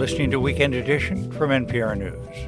listening to Weekend Edition from NPR News.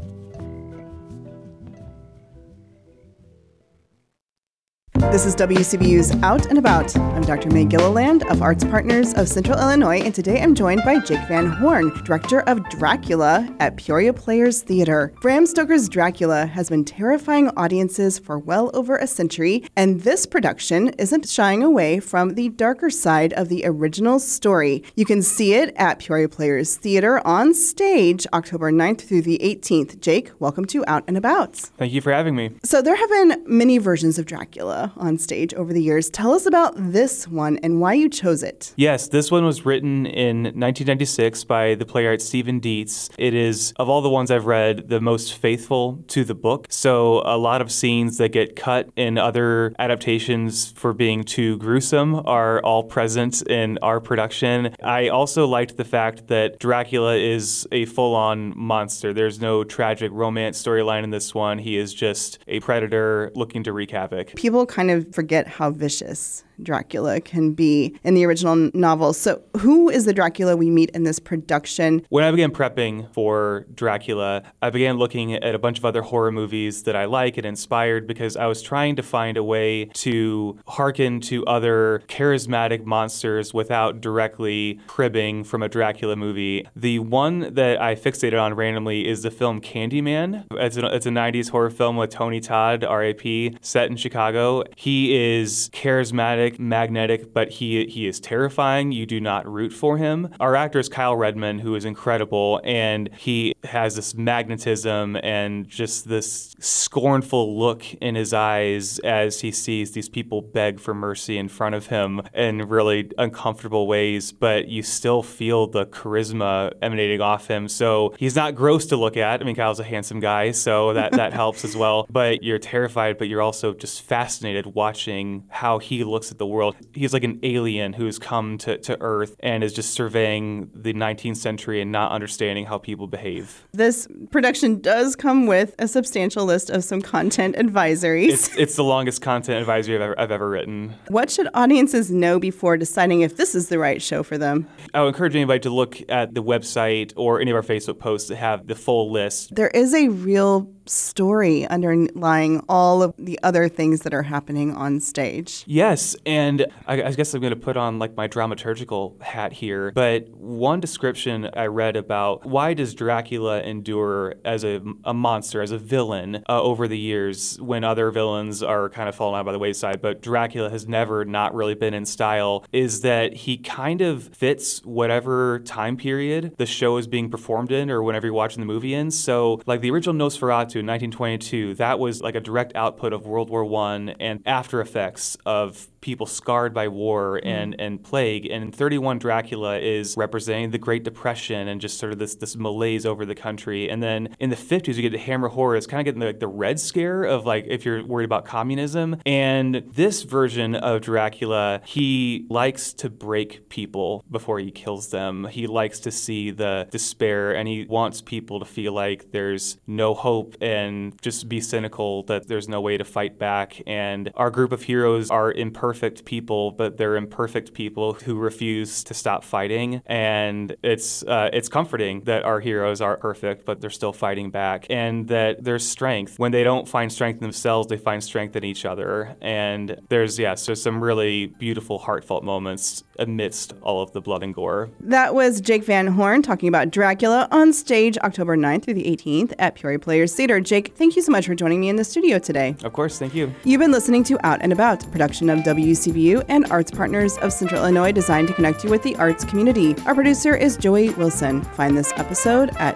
This is WCBU's Out and About. I'm Dr. May Gilliland of Arts Partners of Central Illinois, and today I'm joined by Jake Van Horn, director of Dracula at Peoria Players Theater. Bram Stoker's Dracula has been terrifying audiences for well over a century, and this production isn't shying away from the darker side of the original story. You can see it at Peoria Players Theater on stage October 9th through the 18th. Jake, welcome to Out and About. Thank you for having me. So there have been many versions of Dracula on stage over the years. Tell us about this one and why you chose it. Yes, this one was written in 1996 by the playwright Stephen Dietz. It is, of all the ones I've read, the most faithful to the book. So a lot of scenes that get cut in other adaptations for being too gruesome are all present in our production. I also liked the fact that Dracula is a full-on monster. There's no tragic romance storyline in this one. He is just a predator looking to wreak havoc. People kind of forget how vicious Dracula can be in the original novel. So who is the Dracula we meet in this production? When I began prepping for Dracula, I began looking at a bunch of other horror movies that I like and inspired because I was trying to find a way to hearken to other charismatic monsters without directly cribbing from a Dracula movie. The one that I fixated on randomly is the film Candyman. It's a 90s horror film with Tony Todd, R.I.P., set in Chicago. He is charismatic, magnetic, but he is terrifying. You do not root for him. Our actor is Kyle Redman, who is incredible, and he has this magnetism and just this scornful look in his eyes as he sees these people beg for mercy in front of him in really uncomfortable ways, but you still feel the charisma emanating off him. So he's not gross to look at. I mean, Kyle's a handsome guy, so that helps as well. But you're terrified, but you're also just fascinated watching how he looks at the world. He's like an alien who's come to Earth and is just surveying the 19th century and not understanding how people behave. This production does come with a substantial list of some content advisories. It's the longest content advisory I've ever written. What should audiences know before deciding if this is the right show for them? I would encourage anybody to look at the website or any of our Facebook posts that have the full list. There is a real story underlying all of the other things that are happening on stage. Yes, and I guess I'm going to put on like my dramaturgical hat here, but one description I read about why does Dracula endure as a monster, as a villain over the years when other villains are kind of falling out by the wayside, but Dracula has never not really been in style, is that he kind of fits whatever time period the show is being performed in or whenever you're watching the movie in. So like the original Nosferatu in 1922, that was like a direct output of World War I and after effects of people scarred by war and plague. And in 31, Dracula is representing the Great Depression and just sort of this malaise over the country. And then in the 50s, you get the Hammer horror. It's kind of getting the Red Scare of like if you're worried about communism. And this version of Dracula, he likes to break people before he kills them. He likes to see the despair and he wants people to feel like there's no hope and just be cynical that there's no way to fight back. And our group of heroes are imperfect people, but they're imperfect people who refuse to stop fighting. And it's comforting that our heroes aren't perfect, but they're still fighting back. And that there's strength. When they don't find strength in themselves, they find strength in each other. And there's some really beautiful, heartfelt moments amidst all of the blood and gore. That was Jake Van Horn talking about Dracula on stage October 9th through the 18th at Peoria Players Theater. Jake, thank you so much for joining me in the studio today. Of course, thank you. You've been listening to Out and About, a production of WCBU and Arts Partners of Central Illinois, designed to connect you with the arts community. Our producer is Joey Wilson. Find this episode at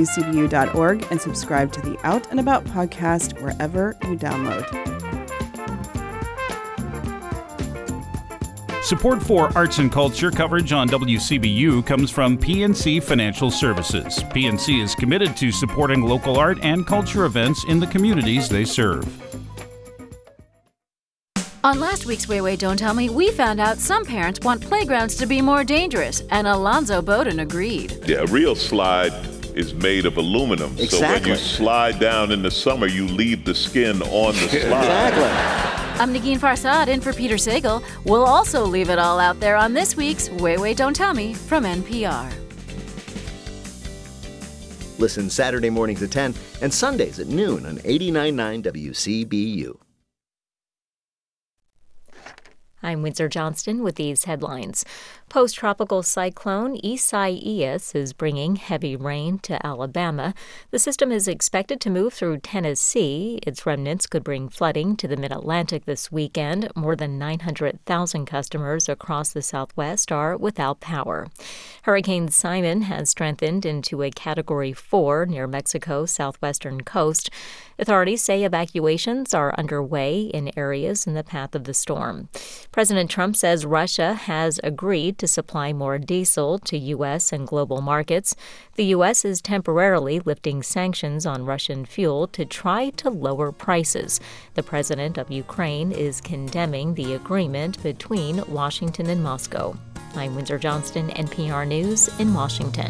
WCBU.org and subscribe to the Out and About podcast wherever you download. Support for arts and culture coverage on WCBU comes from PNC Financial Services. PNC is committed to supporting local art and culture events in the communities they serve. On last week's Way, Don't Tell Me, we found out some parents want playgrounds to be more dangerous, and Alonzo Bowden agreed. Yeah, a real slide is made of aluminum. Exactly. So when you slide down in the summer, you leave the skin on the slide. Exactly. I'm Negin Farsad in for Peter Sagal. We'll also leave it all out there on this week's Way, Don't Tell Me from NPR. Listen Saturday mornings at 10 and Sundays at noon on 89.9 WCBU. I'm Windsor Johnston with these headlines. Post-tropical cyclone Isaias is bringing heavy rain to Alabama. The system is expected to move through Tennessee. Its remnants could bring flooding to the mid-Atlantic this weekend. More than 900,000 customers across the Southwest are without power. Hurricane Simon has strengthened into a Category 4 near Mexico's southwestern coast. Authorities say evacuations are underway in areas in the path of the storm. President Trump says Russia has agreed to supply more diesel to U.S. and global markets. The U.S. is temporarily lifting sanctions on Russian fuel to try to lower prices. The president of Ukraine is condemning the agreement between Washington and Moscow. I'm Windsor Johnston, NPR News in Washington.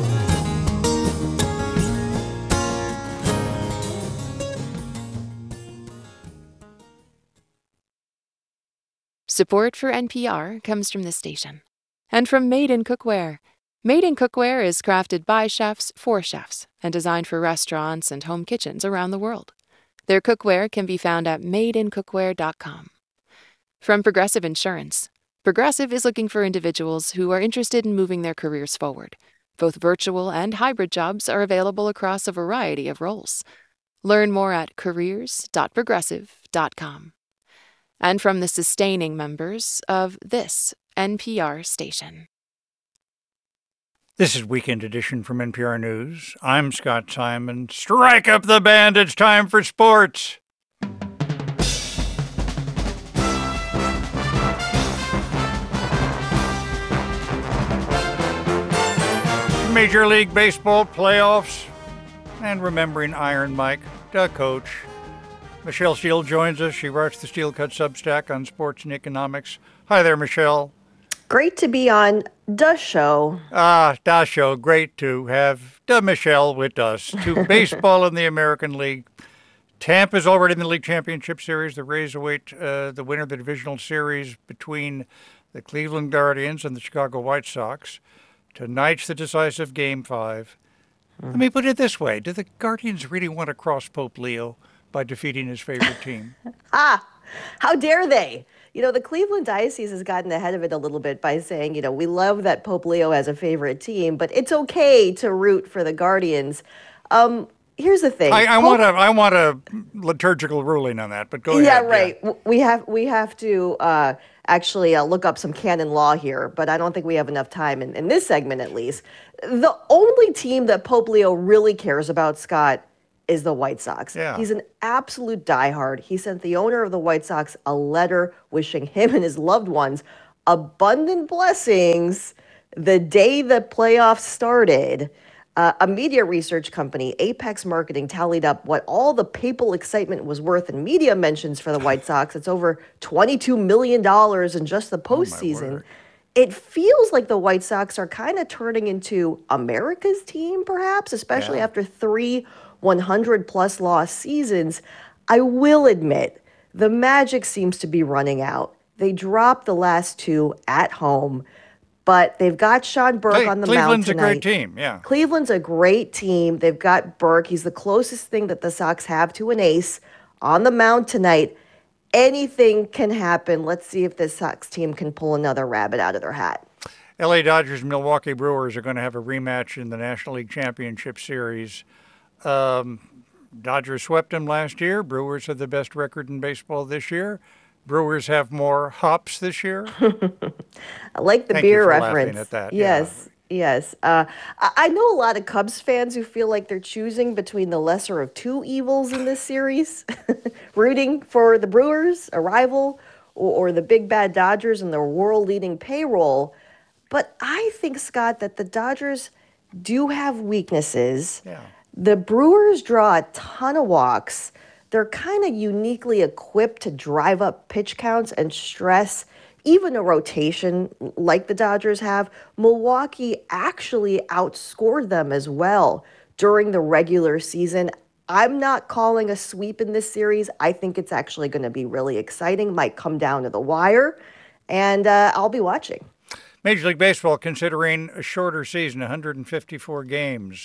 Support for NPR comes from this station and from Made in Cookware. Made in Cookware is crafted by chefs for chefs and designed for restaurants and home kitchens around the world. Their cookware can be found at madeincookware.com. From Progressive Insurance. Progressive is looking for individuals who are interested in moving their careers forward. Both virtual and hybrid jobs are available across a variety of roles. Learn more at careers.progressive.com. And from the sustaining members of this NPR station. This is Weekend Edition from NPR News. I'm Scott Simon. Strike up the band. It's time for sports. Major League Baseball playoffs and remembering Iron Mike, the coach. Michelle Steele joins us. She writes the Steel Cut Substack on sports and economics. Hi there, Michelle. Great to be on the show. Da show. Great to have da Michelle with us. To baseball in the American League. Tampa's already in the League Championship Series. The Rays await the winner of the divisional series between the Cleveland Guardians and the Chicago White Sox. Tonight's the decisive Game 5. Let me put it this way. Do the Guardians really want to cross Pope Leo by defeating his favorite team? How dare they? You know, the Cleveland Diocese has gotten ahead of it a little bit by saying, you know, we love that Pope Leo has a favorite team, but it's okay to root for the Guardians. Here's the thing. I want a liturgical ruling on that, but go ahead. Yeah, right. Yeah. We have to actually look up some canon law here, but I don't think we have enough time in this segment at least. The only team that Pope Leo really cares about, Scott, is the White Sox. Yeah. He's an absolute diehard. He sent the owner of the White Sox a letter wishing him and his loved ones abundant blessings the day the playoffs started. A media research company, Apex Marketing, tallied up what all the papal excitement was worth in media mentions for the White Sox. It's over $22 million in just the postseason. It feels like the White Sox are kind of turning into America's team, perhaps, especially after 3 100-plus loss seasons. I will admit, the magic seems to be running out. They dropped the last 2 at home, but they've got Sean Burke on the mound tonight. Cleveland's a great team, yeah. Cleveland's a great team. They've got Burke. He's the closest thing that the Sox have to an ace on the mound tonight. Anything can happen. Let's see if this Sox team can pull another rabbit out of their hat. LA Dodgers and Milwaukee Brewers are going to have a rematch in the National League Championship Series. Dodgers swept them last year. Brewers have the best record in baseball this year. Brewers have more hops this year. I like the Thank beer you for reference. laughing at that. Yes, yes. I know a lot of Cubs fans who feel like they're choosing between the lesser of 2 evils in this series, rooting for the Brewers, a rival, or the big bad Dodgers and their world-leading payroll. But I think, Scott, that the Dodgers do have weaknesses. Yeah. The Brewers draw a ton of walks. They're kind of uniquely equipped to drive up pitch counts and stress even a rotation like the Dodgers have. Milwaukee actually outscored them as well during the regular season. I'm not calling a sweep in this series. I think it's actually going to be really exciting. Might come down to the wire, and I'll be watching. Major League Baseball considering a shorter season, 154 games.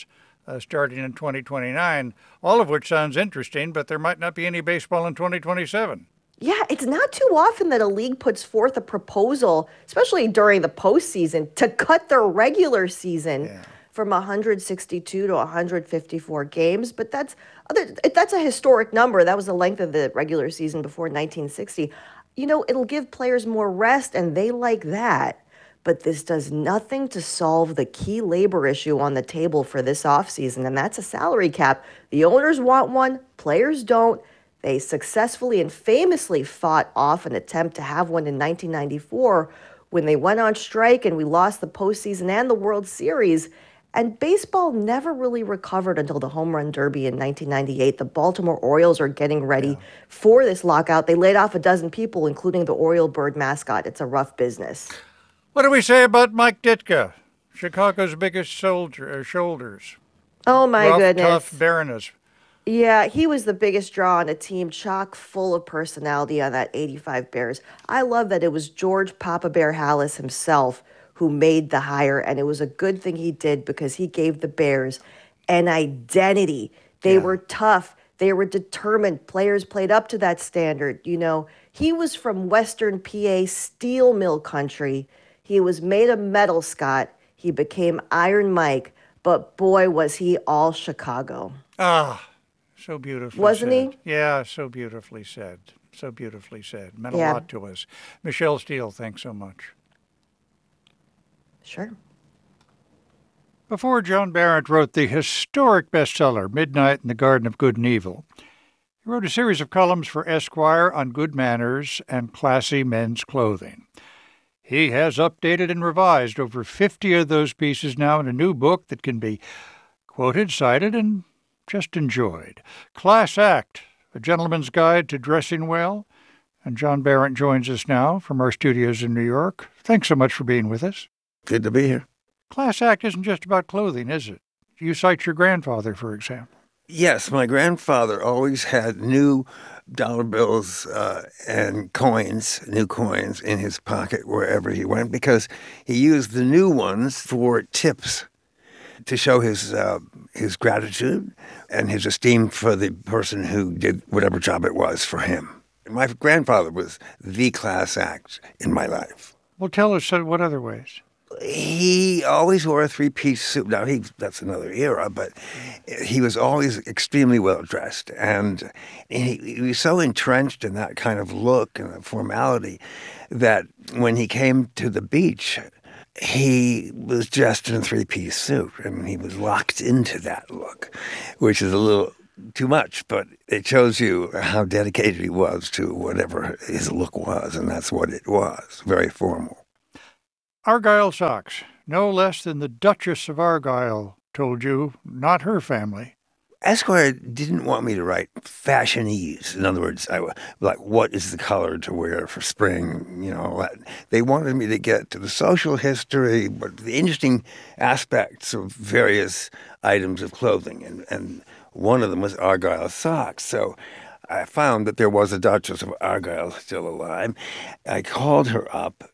starting in 2029, all of which sounds interesting, but there might not be any baseball in 2027. Yeah, it's not too often that a league puts forth a proposal, especially during the postseason, to cut their regular season from 162 to 154 games. But that's a historic number. That was the length of the regular season before 1960. You know, it'll give players more rest, and they like that. But this does nothing to solve the key labor issue on the table for this offseason, and that's a salary cap. The owners want one, players don't. They successfully and famously fought off an attempt to have one in 1994 when they went on strike and we lost the postseason and the World Series. And baseball never really recovered until the Home Run Derby in 1998. The Baltimore Orioles are getting ready for this lockout. They laid off a dozen people, including the Oriole bird mascot. It's a rough business. What do we say about Mike Ditka, Chicago's biggest shoulders? Oh, my Rough, goodness. tough Baroness. Yeah, he was the biggest draw on a team chock full of personality on that 85 Bears. I love that it was George Papa Bear Halas himself who made the hire, and it was a good thing he did because he gave the Bears an identity. They were tough. They were determined. Players played up to that standard. You know, he was from Western PA steel mill country. He was made of metal, Scott. He became Iron Mike, but boy, was he all Chicago. Ah. So beautifully Wasn't said. he? Yeah, so beautifully said. So beautifully said. Meant a Yeah. lot to us. Michelle Steele, thanks so much. Sure. Before Joan Barrett wrote the historic bestseller, Midnight in the Garden of Good and Evil, he wrote a series of columns for Esquire on good manners and classy men's clothing. He has updated and revised over 50 of those pieces now in a new book that can be quoted, cited, and just enjoyed. Class Act, A Gentleman's Guide to Dressing Well. And John Barrett joins us now from our studios in New York. Thanks so much for being with us. Good to be here. Class Act isn't just about clothing, is it? You cite your grandfather, for example. Yes, my grandfather always had new dollar bills and coins, new coins in his pocket wherever he went because he used the new ones for tips to show his gratitude and his esteem for the person who did whatever job it was for him. My grandfather was the class act in my life. Well, tell us what other ways. He always wore a three-piece suit. Now, that's another era, but he was always extremely well-dressed. And he was so entrenched in that kind of look and formality that when he came to the beach, he was dressed in a three-piece suit, and he was locked into that look, which is a little too much, but it shows you how dedicated he was to whatever his look was, and that's what it was, very formal. Argyle socks, no less than the Duchess of Argyle told you, not her family. Esquire didn't want me to write fashionese. In other words, like, what is the color to wear for spring? You know, they wanted me to get to the social history, but the interesting aspects of various items of clothing. And one of them was Argyle socks. So I found that there was a Duchess of Argyle still alive. I called her up,